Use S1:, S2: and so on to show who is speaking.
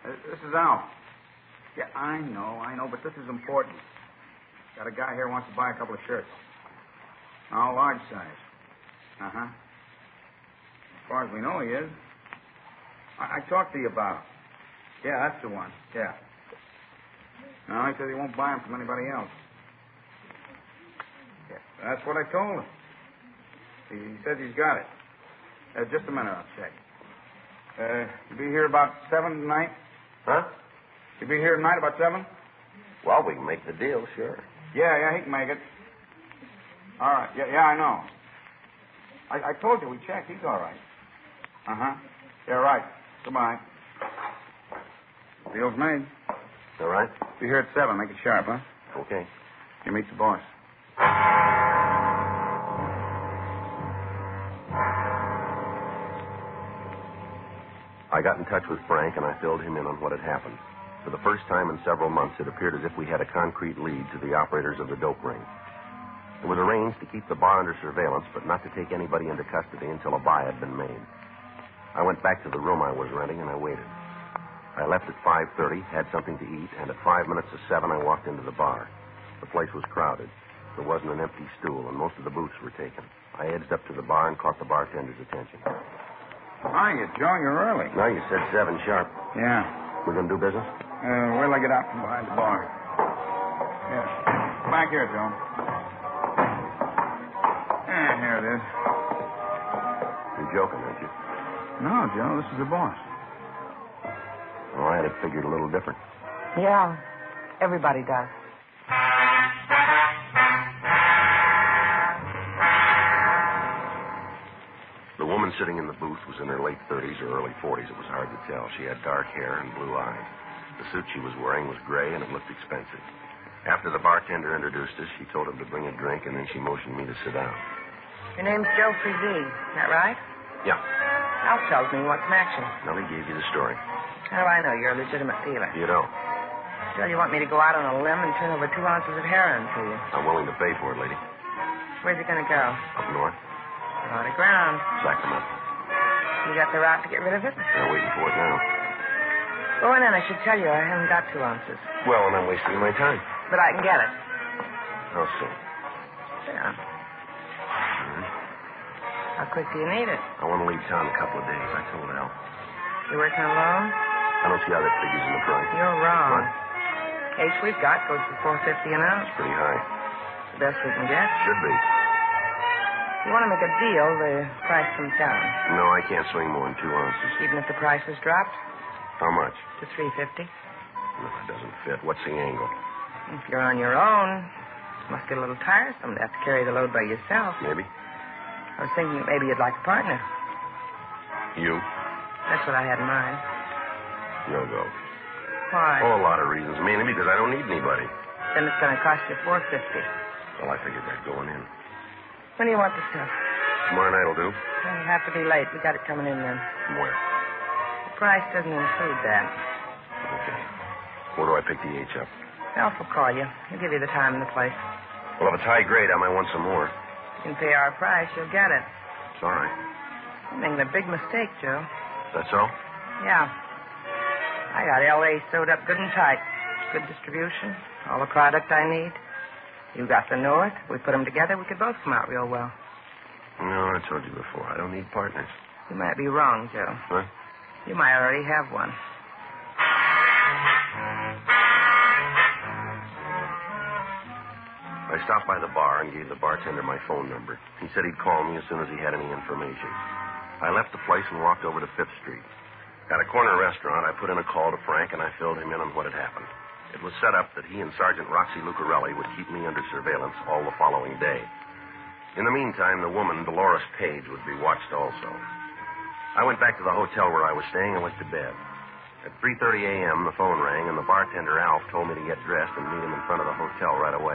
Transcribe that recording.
S1: This is Al. Yeah, I know, but this is important. Got a guy here who wants to buy a couple of shirts. All large size. Uh-huh. As far as we know, he is. I talked to you about him. Yeah, that's the one. Yeah. No, he says he won't buy them from anybody else. Yeah, that's what I told him. He says he's got it. Just a minute, I'll check. You be here about 7 tonight?
S2: Huh?
S1: You be here tonight about 7?
S2: Well, we can make the deal, sure.
S1: Yeah, he can make it. All right. Yeah, I know. I told you we checked. He's all right. Uh-huh. Yeah, right. Goodbye. Deal's made.
S2: All right.
S1: Be here at 7. Make it sharp, huh?
S2: Okay.
S1: You meet the boss.
S2: I got in touch with Frank, and I filled him in on what had happened. For the first time in several months, it appeared as if we had a concrete lead to the operators of the dope ring. It was arranged to keep the bar under surveillance, but not to take anybody into custody until a buy had been made. I went back to the room I was renting, and I waited. I left at 5:30, had something to eat, and at 5 minutes to 7, I walked into the bar. The place was crowded. There wasn't an empty stool, and most of the booths were taken. I edged up to the bar and caught the bartender's attention.
S1: Hiya, Joe. You're early.
S2: No, you said 7 sharp.
S1: Yeah.
S2: We're going to do business?
S1: Wait till I get out from behind the bar. Yeah. Back here, Joe. Yeah, here it is.
S2: You're joking, aren't you?
S1: No, Joe, this is the boss.
S2: Oh, I had it figured a little different.
S3: Yeah, everybody does.
S2: The woman sitting in the booth was in her late 30s or early 40s. It was hard to tell. She had dark hair and blue eyes. The suit she was wearing was gray, and it looked expensive. After the bartender introduced us, she told him to bring a drink, and then she motioned me to sit down.
S3: Your name's Joe Frizee, is that right?
S2: Yeah.
S3: Al tells me you want some action.
S2: Now, he gave you the story.
S3: How do I know you're a legitimate dealer?
S2: You don't.
S3: Still, you want me to go out on a limb and turn over 2 ounces of heroin to you.
S2: I'm willing to pay for it, lady.
S3: Where's it going to go?
S2: Up north.
S3: A lot of ground.
S2: Sacramento.
S3: You got the route to get rid of it?
S2: They're waiting for it now.
S3: Go on in. I should tell you I haven't got 2 ounces.
S2: Well, and I'm wasting my time.
S3: But I can get it.
S2: How soon?
S3: Sit down. How quick do you need it?
S2: I want to leave town a couple of days. I told Al.
S3: You working alone?
S2: I don't see how that figures in the price.
S3: You're wrong.
S2: What?
S3: Case we've got goes for $4.50 an ounce.
S2: It's pretty high.
S3: The best we can get.
S2: Should be.
S3: If you want to make a deal, the price comes down.
S2: No, I can't swing more than 2 ounces.
S3: Even if the price was dropped
S2: How much?
S3: to $3.50.
S2: No, it doesn't fit. What's the angle?
S3: If you're on your own, it must get a little tiresome to have to carry the load by yourself.
S2: Maybe.
S3: I was thinking that maybe you'd like a partner.
S2: You?
S3: That's what I had in mind.
S2: No go.
S3: Why?
S2: Oh, a lot of reasons. Mainly because I don't need anybody.
S3: Then it's going to cost you $4.50.
S2: Well, I figured that going in.
S3: When do you want the stuff?
S2: Tomorrow night will do.
S3: It'll have to be late. We got it coming in then.
S2: From where?
S3: The price doesn't include that.
S2: Okay. Where do I pick the H up?
S3: Alf will call you. He'll give you the time and the place.
S2: Well, if it's high grade, I might want some more.
S3: You can pay our price, you'll get it.
S2: It's all right.
S3: You're making a big mistake, Joe.
S2: That's all?
S3: Yeah. I got L.A. sewed up good and tight. Good distribution. All the product I need. You got the North. We put them together, we could both come out real well.
S2: No, I told you before. I don't need partners.
S3: You might be wrong, Joe.
S2: What?
S3: You might already have one.
S2: I stopped by the bar and gave the bartender my phone number. He said he'd call me as soon as he had any information. I left the place and walked over to 5th Street. At a corner restaurant, I put in a call to Frank, and I filled him in on what had happened. It was set up that he and Sergeant Roxy Lucarelli would keep me under surveillance all the following day. In the meantime, the woman, Dolores Page, would be watched also. I went back to the hotel where I was staying and went to bed. At 3:30 a.m., the phone rang, and the bartender, Alf, told me to get dressed and meet him in front of the hotel right away.